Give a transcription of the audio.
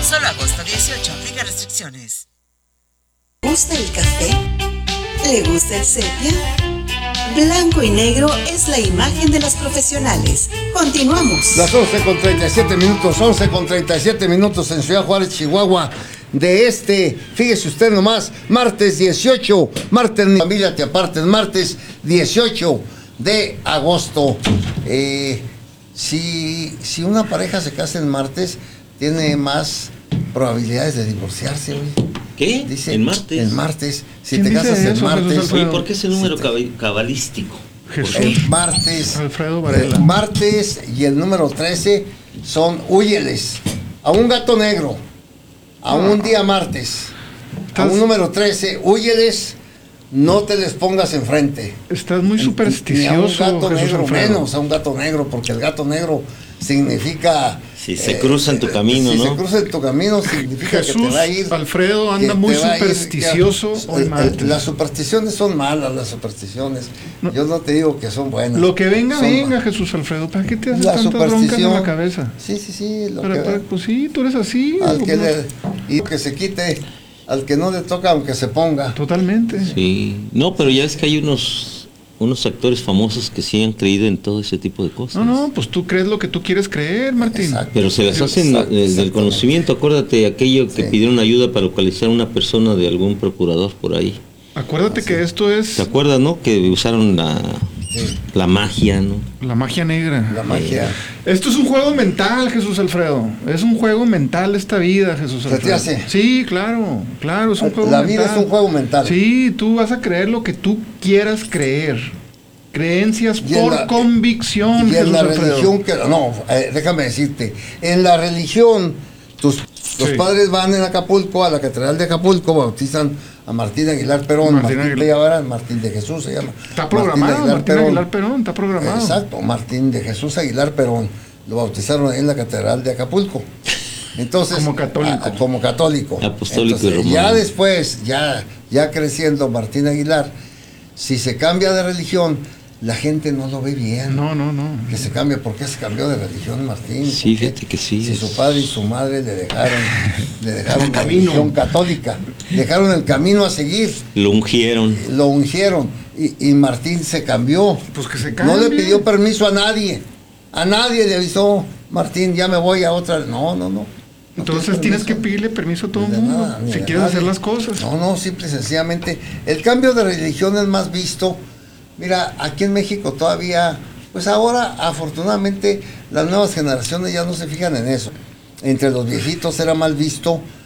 Solo agosto 18, aplica restricciones. ¿Le gusta el café? ¿Le gusta el sepia? Blanco y negro es la imagen de los profesionales. Continuamos. Las 11:37 minutos, 11:37 minutos en Ciudad Juárez, Chihuahua. Fíjese usted nomás, martes 18, martes mi familia te apartes, martes 18 de agosto. Si una pareja se casa en martes, tiene más probabilidades de divorciarse, güey. ¿Qué? Dice, ¿En martes? En martes. Si te casas en martes. Oye, ¿por qué es el número cabalístico? El martes. Alfredo Varela. Martes y el número 13 son húyeles. A un gato negro. A un día martes. A un número 13, húyeles. No te les pongas enfrente. Estás muy supersticioso. Ni a un gato Jesús negro, Alfredo. menos a un gato negro, porque el gato negro significa... Si se cruza en tu camino, si ¿no? se cruza en tu camino, significa Jesús que te va a ir... Alfredo anda que muy te va a ir, supersticioso hoy martes. Las supersticiones son malas, las supersticiones. No. Yo no te digo que son buenas. Lo que venga, Son venga, Jesús Alfredo. ¿Para qué te haces la tantas broncas en superstición la cabeza? Sí, Pues sí, tú eres así. al ¿cómo que no? y que se quite, al que no le toca, aunque se ponga. Totalmente. Sí. No, pero ya es que hay unos actores famosos que sí han creído en todo ese tipo de cosas. No, pues tú crees lo que tú quieres creer, Martín. Exacto. Pero se las hacen del conocimiento. Acuérdate aquello que Sí. pidieron ayuda para localizar a una persona de algún procurador por ahí. Acuérdate que esto es ¿Te acuerdas, no? Que usaron Sí. la magia, ¿no? la magia negra. La magia. Esto es un juego mental, Jesús Alfredo. Es un juego mental esta vida, Jesús ¿Se te Alfredo. hace? Sí, claro, es un juego La mental. vida es un juego mental. Sí, tú vas a creer lo que tú quieras crerer. Creencias Y en por la- convicción, Y en Jesús la Alfredo. religión, déjame decirte, en la religión, los Sí. padres van en Acapulco, a la Catedral de Acapulco, bautizan a Martín Aguilar Perón, Martín Martín Aguilar. Aguilar, Martín de Jesús se llama. Está programado, Martín Aguilar Perón, está programado. Exacto, Martín de Jesús Aguilar Perón, lo bautizaron ahí en la Catedral de Acapulco. Entonces, Como católico. como católico. Apostólico y Entonces, romano. ya después, ya creciendo Martín Aguilar, si se cambia de religión, la gente no lo ve bien. No. Que se cambie. ¿Por qué se cambió de religión, Martín? Sí, ¿Por qué? fíjate que sí. Si su padre y su madre le dejaron la camino. religión católica, dejaron el camino a seguir, Lo ungieron. lo ungieron y Martín se cambió. Pues que se No cambie. le pidió permiso a nadie le avisó, Martín, ya me voy a otra. No. Entonces tienes que pedirle permiso a todo el De mundo nada, ni si de quieres nadie. hacer las cosas. No, simple y sencillamente. El cambio de religión es más visto. Mira, aquí en México todavía, pues ahora afortunadamente las nuevas generaciones ya no se fijan en eso. Entre los viejitos era mal visto